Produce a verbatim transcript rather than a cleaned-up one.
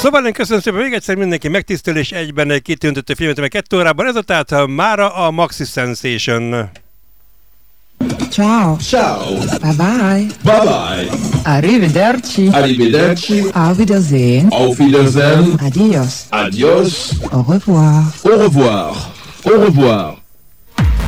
Szóval én köszönöm szépen még egyszer mindenki megtisztelés egyben egy kitűntöttő filmet, meg kettő órában. Ez a tehát mára a Maxi Sensation. Ciao. Ciao. Bye bye. Bye bye. Arrivederci. Arrivederci. Auf Wiedersehen. Auf Wiedersehen. Adios. Adios. Au revoir. Au revoir. Au revoir.